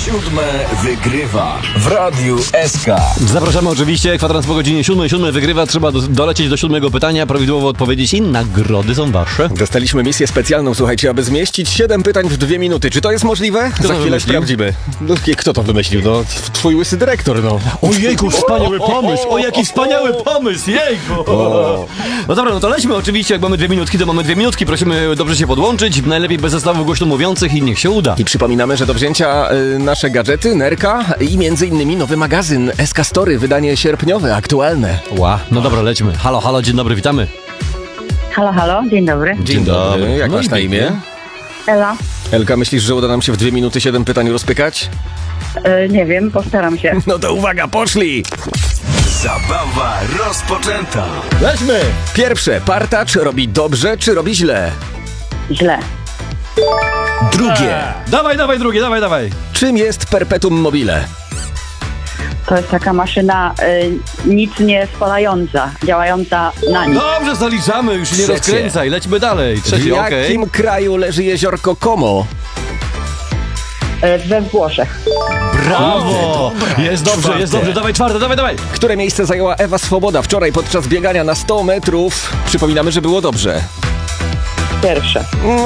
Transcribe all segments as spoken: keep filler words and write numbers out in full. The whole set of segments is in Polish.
Siódme wygrywa w Radiu S K. Zapraszamy oczywiście, kwadrans po godzinie siódmej. Siódme wygrywa, trzeba do, dolecieć do siódmego pytania, prawidłowo odpowiedzieć i nagrody są wasze. Dostaliśmy misję specjalną, słuchajcie, aby zmieścić siedem pytań w dwie minuty. Czy to jest możliwe? Kto Za to chwilę wymyślił? sprawdzimy. No, kto to wymyślił? No, twój łysy dyrektor, no. Ojejku, wspaniały pomysł! O, jaki wspaniały pomysł! Jejku! No dobra, no to lećmy oczywiście, jak mamy dwie minutki, to mamy dwie minutki. Prosimy dobrze się podłączyć, najlepiej bez zestawów głośno mówiących i niech się uda. I przypominamy, że do wzięcia y, nasze gadżety, nerka i między innymi nowy magazyn S K Story, wydanie sierpniowe, aktualne. Ła, no dobra, lećmy. Halo, halo, dzień dobry, witamy. Halo, halo, dzień dobry. Dzień dobry. Jak No masz i na imię? Ela. Elka, myślisz, że uda nam się w dwie minuty siedem pytań rozpykać? E, nie wiem, postaram się. No to uwaga, poszli! Zabawa rozpoczęta. Lećmy! Pierwsze, partacz robi dobrze czy robi źle? Źle. Drugie, Dawaj, dawaj, drugie, dawaj, dawaj. czym jest perpetuum mobile? To jest taka maszyna e, nic nie spalająca, działająca na nic. Dobrze, zaliczamy, już się nie Trzecie. rozkręcaj, lećmy dalej. W Trzeci, okej. jakim kraju leży jeziorko Como? E, we Włoszech. Brawo! Jest dobrze, Czwarte. jest dobrze, dawaj czwarte, dawaj, dawaj. Które miejsce zajęła Ewa Swoboda wczoraj podczas biegania na sto metrów? Przypominamy, że było dobrze. Pierwsze.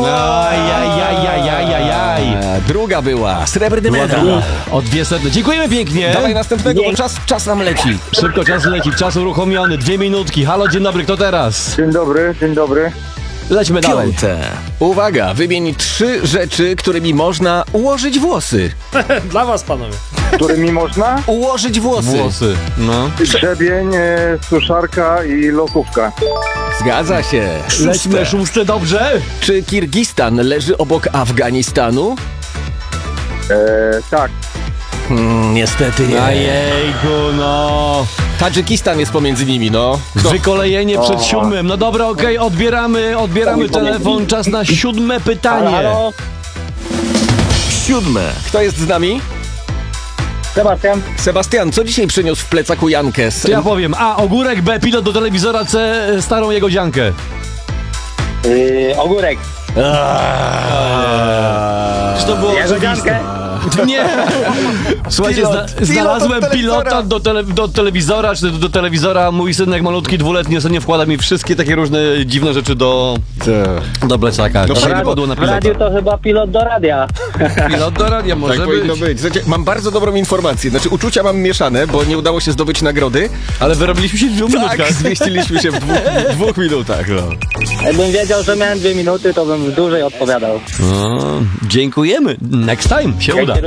Ajajajajajajaj. A, druga była, srebrny medal. O dwie setne. Dziękujemy pięknie. Dawaj następnego, bo czas, czas nam leci. Szybko czas leci, czas uruchomiony, dwie minutki. Halo, dzień dobry, kto teraz? Dzień dobry, dzień dobry. Lećmy dalej. Piąte. Uwaga, wymień trzy rzeczy, którymi można ułożyć włosy. Dla was, panowie. Którymi można? Ułożyć włosy. Włosy, no. Grzebień, e, suszarka i lokówka. Zgadza się. Lećmy szóste, dobrze? Czy Kirgistan leży obok Afganistanu? E, tak, Mm, niestety nie. Ajejku, no. Tadżykistan jest pomiędzy nimi, no. Kto? Wykolejenie przed siódmym. No dobra, okej, odbieramy, odbieramy telefon. Czas na siódme pytanie. Siódme. Kto jest z nami? Sebastian. Sebastian, co dzisiaj przyniósł w plecaku Jankes? To ja powiem. A, ogórek, B, pilot do telewizora, C, starą jego dziankę. E, ogórek. Czy to było Jagodziankę. Nie! Słuchajcie, Pilot. zna, Pilot znalazłem od telewizora. pilota do, tele, do telewizora, czy do, do telewizora. Mój synek malutki, dwuletni, ostatnio wkłada mi wszystkie takie różne dziwne rzeczy do, do plecaka. No Dzisiaj fajnie, padło na W radiu pilota. to chyba pilot do radia. Pilot do radia może Tak być. powinno być. Słuchajcie, mam bardzo dobrą informację. Znaczy, uczucia mam mieszane, bo nie udało się zdobyć nagrody. Ale wyrobiliśmy się w dwóch Tak, minutkach. zmieściliśmy się w dwóch, dwóch minutach. No. Jakbym wiedział, że miałem dwie minuty, to bym dłużej odpowiadał. No, dziękujemy. Next time się uda.